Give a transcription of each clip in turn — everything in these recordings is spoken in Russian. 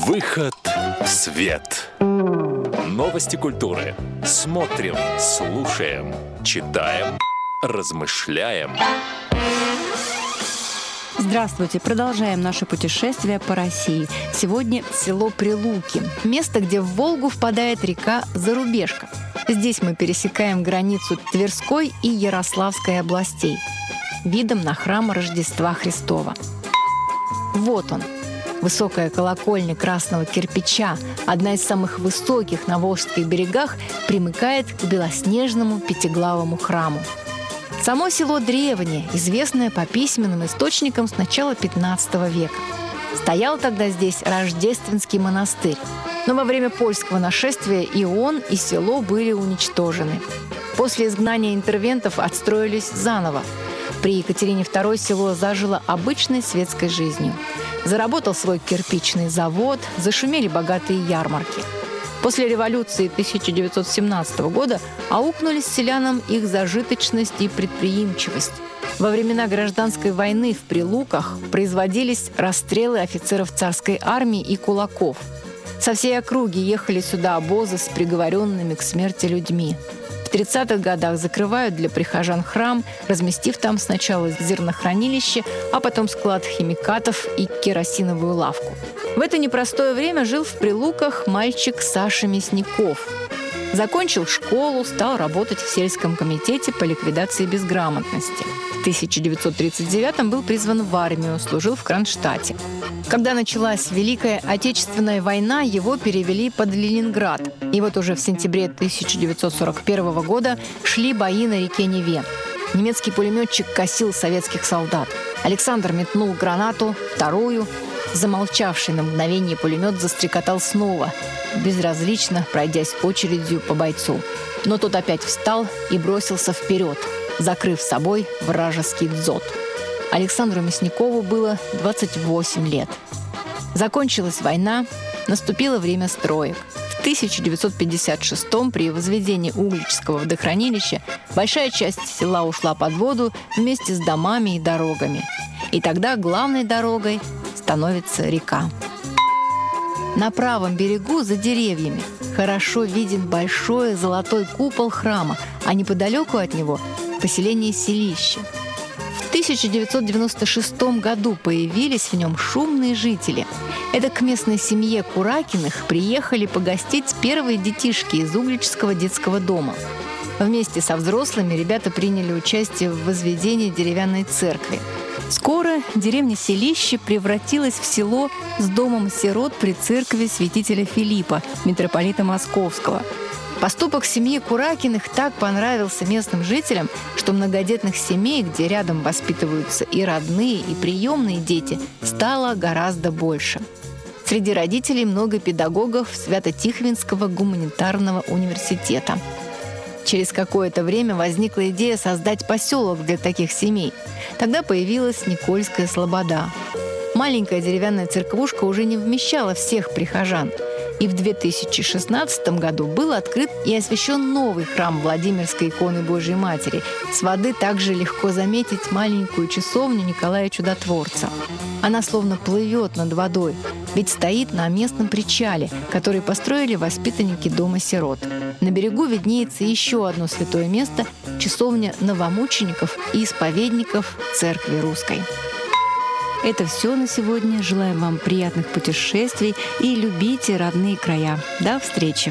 Выход в свет. Новости культуры. Смотрим, слушаем, читаем, размышляем. Здравствуйте! Продолжаем наше путешествие по России. Сегодня село Прилуки. Место, где в Волгу впадает река Зарубежка. Здесь мы пересекаем границу Тверской и Ярославской областей. Видом на храм Рождества Христова. Вот он. Высокая колокольня красного кирпича, одна из самых высоких на Волжских берегах, примыкает к белоснежному пятиглавому храму. Само село древнее, известное по письменным источникам с начала XV века. Стоял тогда здесь Рождественский монастырь, но во время польского нашествия и он, и село были уничтожены. После изгнания интервентов отстроились заново. При Екатерине II село зажило обычной светской жизнью. Заработал свой кирпичный завод, зашумели богатые ярмарки. После революции 1917 года аукнулись селянам их зажиточность и предприимчивость. Во времена гражданской войны в Прилуках производились расстрелы офицеров царской армии и кулаков. Со всей округи ехали сюда обозы с приговоренными к смерти людьми. В 30-х годах закрывают для прихожан храм, разместив там сначала зернохранилище, а потом склад химикатов и керосиновую лавку. В это непростое время жил в Прилуках мальчик Саша Мясников. Закончил школу, стал работать в сельском комитете по ликвидации безграмотности. В 1939-м был призван в армию, служил в Кронштадте. Когда началась Великая Отечественная война, его перевели под Ленинград. И вот уже в сентябре 1941 года шли бои на реке Неве. Немецкий пулеметчик косил советских солдат. Александр метнул гранату, вторую. Замолчавший на мгновение пулемет застрекотал снова, безразлично пройдясь очередью по бойцу. Но тот опять встал и бросился вперед, закрыв собой вражеский дзот. Александру Мясникову было 28 лет. Закончилась война, наступило время строек. В 1956-м при возведении Угличского водохранилища большая часть села ушла под воду вместе с домами и дорогами. И тогда главной дорогой становится река. На правом берегу, за деревьями, хорошо виден большой золотой купол храма, а неподалеку от него – поселение Селище. В 1996 году появились в нем шумные жители. Это к местной семье Куракиных приехали погостить первые детишки из Угличского детского дома. Вместе со взрослыми ребята приняли участие в возведении деревянной церкви. Скоро деревня Селище превратилась в село с домом сирот при церкви святителя Филиппа, митрополита Московского. Поступок семьи Куракиных так понравился местным жителям, что многодетных семей, где рядом воспитываются и родные, и приемные дети, стало гораздо больше. Среди родителей много педагогов Свято-Тихвинского гуманитарного университета. Через какое-то время возникла идея создать поселок для таких семей. Тогда появилась Никольская слобода. Маленькая деревянная церквушка уже не вмещала всех прихожан. И в 2016 году был открыт и освящен новый храм Владимирской иконы Божьей Матери. С воды также легко заметить маленькую часовню Николая Чудотворца. Она словно плывет над водой, ведь стоит на местном причале, который построили воспитанники дома сирот. На берегу виднеется еще одно святое место – часовня новомучеников и исповедников Церкви Русской. Это все на сегодня. Желаем вам приятных путешествий и любите родные края. До встречи!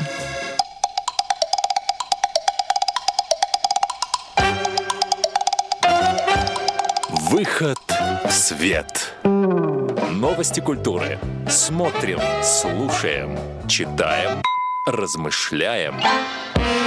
Выход в свет. Новости культуры. Смотрим, слушаем, читаем, размышляем.